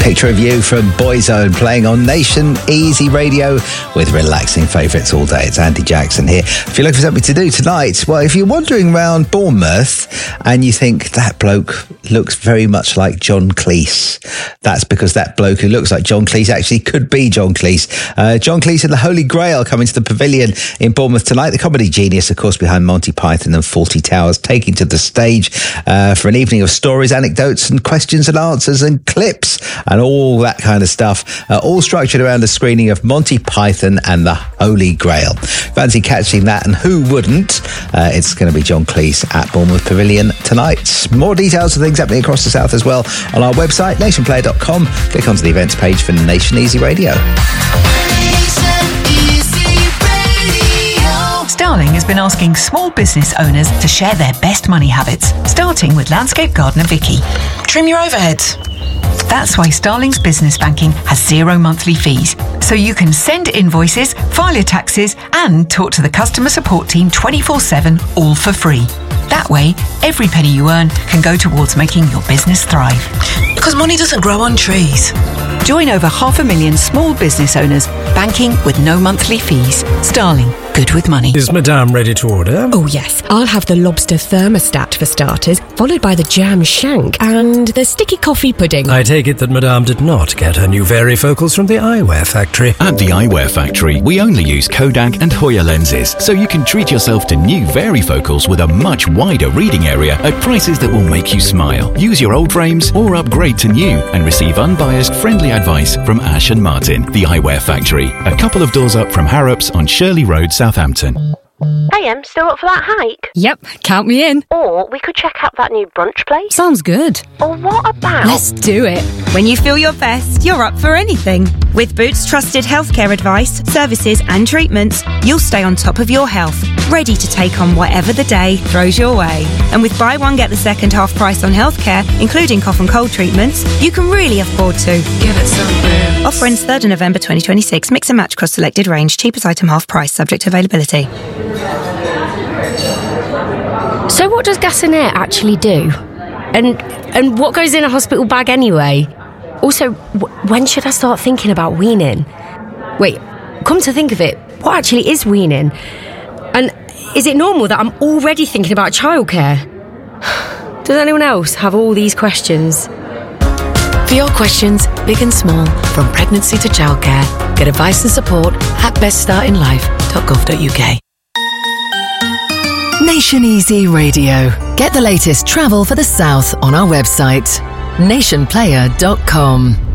Picture of You from Boyzone playing on Nation Easy Radio with relaxing favourites all day. It's Andy Jackson here. If you're looking for something to do tonight, well, if you're wandering around Bournemouth and you think that bloke looks very much like John Cleese, that's because that bloke who looks like John Cleese actually could be John Cleese. John Cleese and the Holy Grail coming to the Pavilion in Bournemouth tonight. The comedy genius, of course, behind Monty Python and Fawlty Towers, taking to the stage for an evening of stories, anecdotes and questions and answers and clips and all that kind of stuff, all structured around a screening of Monty Python and the Holy Grail. Fancy catching that, and who wouldn't? It's going to be John Cleese at Bournemouth Pavilion tonight. More details of things happening across the south as well on our website, nationplayer.com. Click onto the events page for Nation Easy Radio. Starling has been asking small business owners to share their best money habits, starting with landscape gardener Vicky. Trim your overheads. That's why Starling's business banking has 0 monthly fees, so you can send invoices, file your taxes and talk to the customer support team 24/7, all for free. That way, every penny you earn can go towards making your business thrive. Because money doesn't grow on trees. Join over 500,000 small business owners, banking with no monthly fees. Starling, good with money. Is Madame ready to order? Oh yes, I'll have the lobster thermostat for starters, followed by the jam shank and the sticky coffee pudding. I take it that Madame did not get her new varifocals from the Eyewear Factory. At the Eyewear Factory, we only use Kodak and Hoya lenses, so you can treat yourself to new varifocals with a much wider reading area at prices that will make you smile. Use your old frames or upgrade to new and receive unbiased, friendly advice from Ash and Martin. The Eyewear Factory, a couple of doors up from Harrops on Shirley Road, Southampton. Hey, still up for that hike? Yep, count me in. Or we could check out that new brunch place. Sounds good. Or what about... Let's do it. When you feel your best, you're up for anything. With Boots trusted healthcare advice, services and treatments, you'll stay on top of your health, ready to take on whatever the day throws your way. And with buy one get the second half price on healthcare, including cough and cold treatments, you can really afford to. Give it some Boots. Offer ends 3rd of November 2026. Mix and match across selected range. Cheapest item half price, subject to availability. So what does gas and air actually do? And what goes in a hospital bag anyway? Also, when should I start thinking about weaning? Wait, come to think of it, what actually is weaning? And is it normal that I'm already thinking about childcare? Does anyone else have all these questions? For your questions, big and small, from pregnancy to childcare, get advice and support at beststartinlife.gov.uk. Nation Easy Radio. Get the latest travel for the south on our website, nationplayer.com.